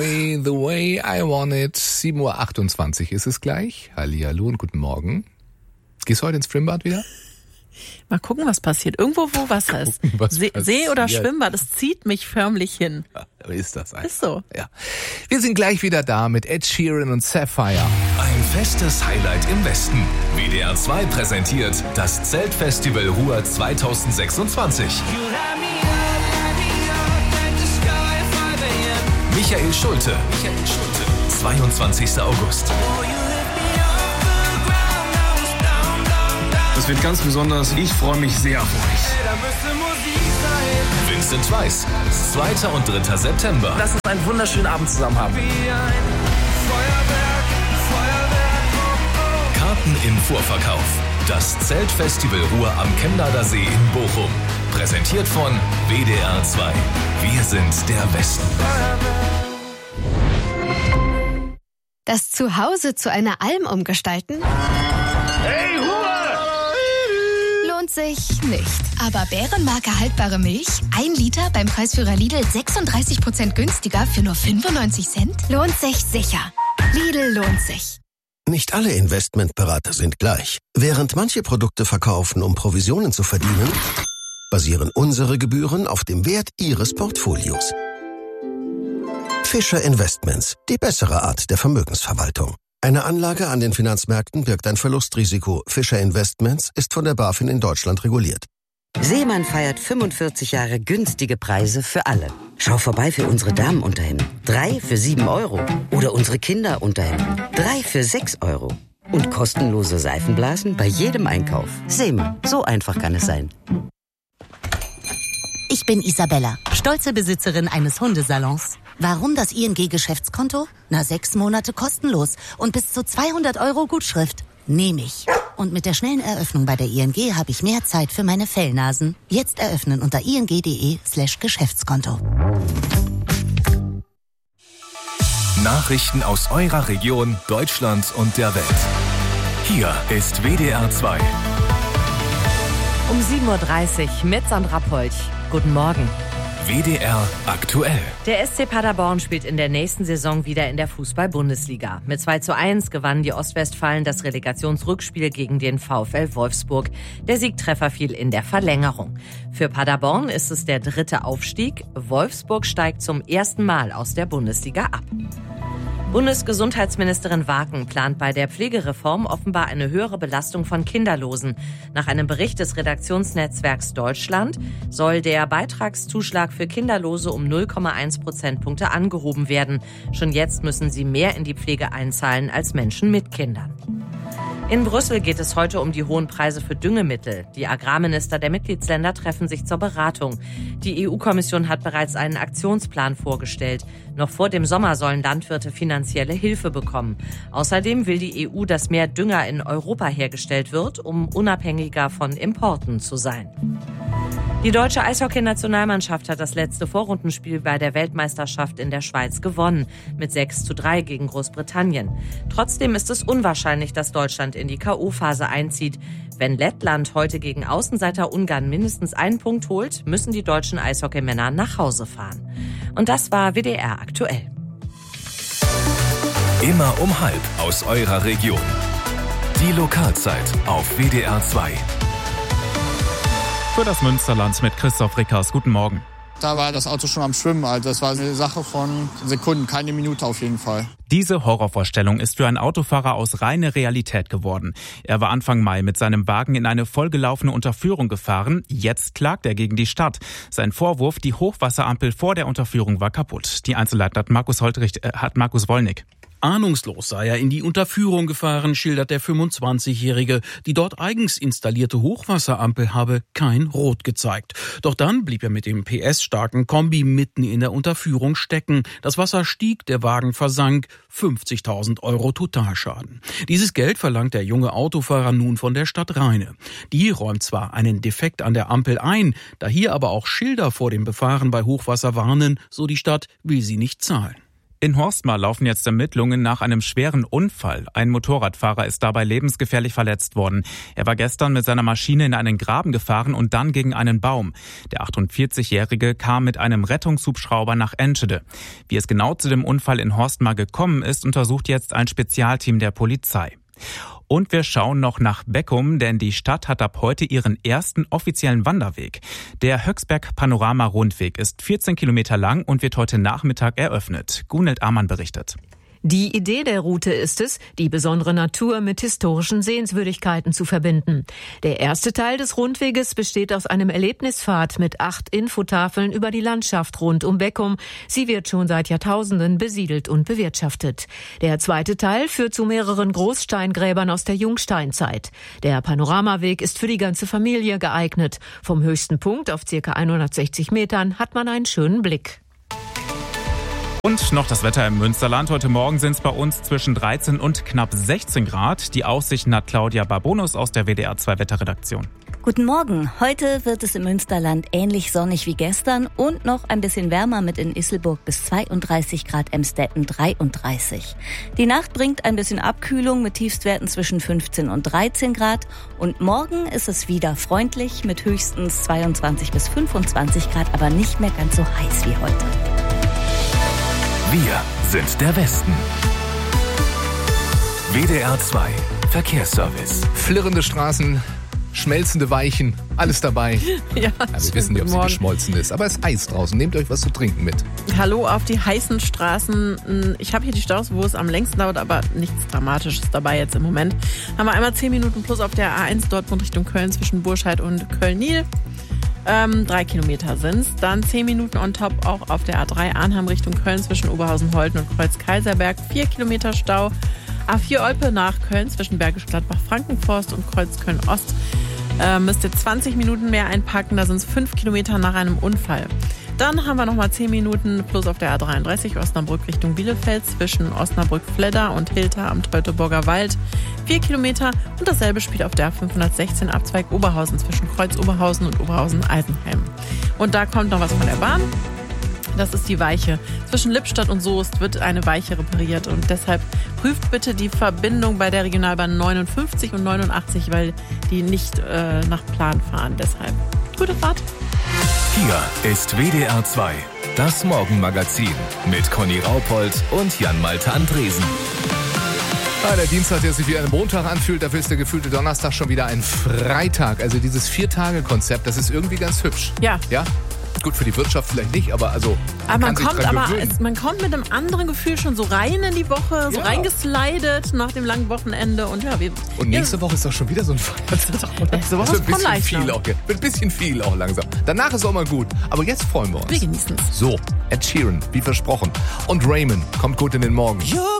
The way I want it. 7:28 Uhr ist es gleich. Hallihallo und guten Morgen. Gehst du heute ins Schwimmbad wieder? Mal gucken, was passiert. Irgendwo, wo Wasser ist. See oder Schwimmbad, das zieht mich förmlich hin. Ja, aber ist das einfach. Ist so. Ja. Wir sind gleich wieder da mit Ed Sheeran und Sapphire. Ein festes Highlight im Westen. WDR 2 präsentiert das Zeltfestival Ruhr 2026. Michael Schulte. 22. August. Das wird ganz besonders. Ich freue mich sehr auf euch. Vincent Weiss. 2. und 3. September. Lass uns einen wunderschönen Abend zusammen haben. Karten im Vorverkauf. Das Zeltfestival Ruhr am Chemnader See in Bochum. Präsentiert von WDR 2. Wir sind der Westen. Das Zuhause zu einer Alm umgestalten? Hey, Ruhe! Lohnt sich nicht. Aber Bärenmarke haltbare Milch? 1 Liter beim Preisführer Lidl 36% günstiger für nur 95 Cent? Lohnt sich sicher. Lidl lohnt sich. Nicht alle Investmentberater sind gleich. Während manche Produkte verkaufen, um Provisionen zu verdienen, basieren unsere Gebühren auf dem Wert Ihres Portfolios. Fischer Investments, die bessere Art der Vermögensverwaltung. Eine Anlage an den Finanzmärkten birgt ein Verlustrisiko. Fischer Investments ist von der BaFin in Deutschland reguliert. Seemann feiert 45 Jahre günstige Preise für alle. Schau vorbei für unsere Damenunterhemden. 3 für 7 Euro. Oder unsere Kinderunterhemden. 3 für 6 Euro. Und kostenlose Seifenblasen bei jedem Einkauf. Seemann, so einfach kann es sein. Ich bin Isabella, stolze Besitzerin eines Hundesalons. Warum das ING-Geschäftskonto? 6 Monate kostenlos und bis zu 200 Euro Gutschrift. Nehme ich. Und mit der schnellen Eröffnung bei der ING habe ich mehr Zeit für meine Fellnasen. Jetzt eröffnen unter ing.de/Geschäftskonto. Nachrichten aus eurer Region, Deutschland und der Welt. Hier ist WDR 2. Um 7:30 Uhr mit Sandra Polch. Guten Morgen. WDR aktuell. Der SC Paderborn spielt in der nächsten Saison wieder in der Fußball-Bundesliga. Mit 2:1 gewannen die Ostwestfalen das Relegationsrückspiel gegen den VfL Wolfsburg. Der Siegtreffer fiel in der Verlängerung. Für Paderborn ist es der 3. Aufstieg. Wolfsburg steigt zum ersten Mal aus der Bundesliga ab. Bundesgesundheitsministerin Waken plant bei der Pflegereform offenbar eine höhere Belastung von Kinderlosen. Nach einem Bericht des Redaktionsnetzwerks Deutschland soll der Beitragszuschlag für Kinderlose um 0,1 Prozentpunkte angehoben werden. Schon jetzt müssen sie mehr in die Pflege einzahlen als Menschen mit Kindern. In Brüssel geht es heute um die hohen Preise für Düngemittel. Die Agrarminister der Mitgliedsländer treffen sich zur Beratung. Die EU-Kommission hat bereits einen Aktionsplan vorgestellt. Noch vor dem Sommer sollen Landwirte finanzielle Hilfe bekommen. Außerdem will die EU, dass mehr Dünger in Europa hergestellt wird, um unabhängiger von Importen zu sein. Die deutsche Eishockey-Nationalmannschaft hat das letzte Vorrundenspiel bei der Weltmeisterschaft in der Schweiz gewonnen, mit 6:3 gegen Großbritannien. Trotzdem ist es unwahrscheinlich, dass Deutschland in die K.O.-Phase einzieht. Wenn Lettland heute gegen Außenseiter Ungarn mindestens einen Punkt holt, müssen die deutschen Eishockeymänner nach Hause fahren. Und das war WDR aktuell. Immer um 12:30 aus eurer Region. Die Lokalzeit auf WDR 2. Für das Münsterland mit Christoph Rickers. Guten Morgen. Da war das Auto schon am Schwimmen. Also das war eine Sache von Sekunden, keine Minute auf jeden Fall. Diese Horrorvorstellung ist für einen Autofahrer aus reine Realität geworden. Er war Anfang Mai mit seinem Wagen in eine vollgelaufene Unterführung gefahren. Jetzt klagt er gegen die Stadt. Sein Vorwurf, die Hochwasserampel vor der Unterführung war kaputt. Die Einzelheiten hat Markus Wollnick. Ahnungslos sei er in die Unterführung gefahren, schildert der 25-Jährige. Die dort eigens installierte Hochwasserampel habe kein Rot gezeigt. Doch dann blieb er mit dem PS-starken Kombi mitten in der Unterführung stecken. Das Wasser stieg, der Wagen versank. 50.000 Euro Totalschaden. Dieses Geld verlangt der junge Autofahrer nun von der Stadt Rheine. Die räumt zwar einen Defekt an der Ampel ein, da hier aber auch Schilder vor dem Befahren bei Hochwasser warnen, so die Stadt, will sie nicht zahlen. In Horstmar laufen jetzt Ermittlungen nach einem schweren Unfall. Ein Motorradfahrer ist dabei lebensgefährlich verletzt worden. Er war gestern mit seiner Maschine in einen Graben gefahren und dann gegen einen Baum. Der 48-Jährige kam mit einem Rettungshubschrauber nach Enschede. Wie es genau zu dem Unfall in Horstmar gekommen ist, untersucht jetzt ein Spezialteam der Polizei. Und wir schauen noch nach Beckum, denn die Stadt hat ab heute ihren ersten offiziellen Wanderweg. Der Höchstberg-Panorama-Rundweg ist 14 Kilometer lang und wird heute Nachmittag eröffnet. Gunhild Amann berichtet. Die Idee der Route ist es, die besondere Natur mit historischen Sehenswürdigkeiten zu verbinden. Der erste Teil des Rundweges besteht aus einem Erlebnispfad mit 8 Infotafeln über die Landschaft rund um Beckum. Sie wird schon seit Jahrtausenden besiedelt und bewirtschaftet. Der zweite Teil führt zu mehreren Großsteingräbern aus der Jungsteinzeit. Der Panoramaweg ist für die ganze Familie geeignet. Vom höchsten Punkt auf ca. 160 Metern hat man einen schönen Blick. Und noch das Wetter im Münsterland. Heute Morgen sind es bei uns zwischen 13 und knapp 16 Grad. Die Aussichten hat Claudia Barbonus aus der WDR 2 Wetterredaktion. Guten Morgen. Heute wird es im Münsterland ähnlich sonnig wie gestern und noch ein bisschen wärmer mit in Isselburg bis 32 Grad, Emstetten 33. Die Nacht bringt ein bisschen Abkühlung mit Tiefstwerten zwischen 15 und 13 Grad. Und morgen ist es wieder freundlich mit höchstens 22 bis 25 Grad, aber nicht mehr ganz so heiß wie heute. Wir sind der Westen. WDR 2 Verkehrsservice. Flirrende Straßen, schmelzende Weichen, alles dabei. Ja, wir wissen nicht, ob sie geschmolzen ist, aber es ist heiß draußen. Nehmt euch was zu trinken mit. Hallo auf die heißen Straßen. Ich habe hier die Staus, wo es am längsten dauert, aber nichts Dramatisches dabei jetzt im Moment. Haben wir einmal 10 Minuten plus auf der A1 Dortmund Richtung Köln zwischen Burscheid und Köln-Niel. 3 Kilometer sind's. Dann 10 Minuten on top auch auf der A3 Arnhem Richtung Köln zwischen Oberhausen-Holten und Kreuz-Kaiserberg. 4 Kilometer Stau. A4 Olpe nach Köln zwischen Bergisch Gladbach, Frankenforst und Kreuz Köln-Ost. Müsst ihr 20 Minuten mehr einpacken. Da sind es 5 Kilometer nach einem Unfall. Dann haben wir nochmal 10 Minuten plus auf der A33 Osnabrück Richtung Bielefeld zwischen Osnabrück-Fledder und Hilter am Teutoburger Wald. 4 Kilometer und dasselbe spielt auf der A516 Abzweig Oberhausen zwischen Kreuz Oberhausen und Oberhausen-Eisenheim. Und da kommt noch was von der Bahn. Das ist die Weiche. Zwischen Lippstadt und Soest wird eine Weiche repariert und deshalb prüft bitte die Verbindung bei der Regionalbahn 59 und 89, weil die nicht nach Plan fahren. Deshalb gute Fahrt. Hier ist WDR 2, das Morgenmagazin mit Conny Raupold und Jan-Malte Andresen. Der Dienstag, der sich wie ein Montag anfühlt, dafür ist der gefühlte Donnerstag schon wieder ein Freitag. Also dieses 4-Tage-Konzept, das ist irgendwie ganz hübsch. Ja. Gut, für die Wirtschaft vielleicht nicht, aber also man kommt mit einem anderen Gefühl schon so rein in die Woche, so reingeslidet nach dem langen Wochenende. Und nächste Woche ist doch schon wieder so ein Feiertag. Nächste Woche ist ein bisschen viel auch langsam. Danach ist auch mal gut, aber jetzt freuen wir uns. Wir genießen es. So, Ed Sheeran, wie versprochen. Und Raymond kommt gut in den Morgen. You're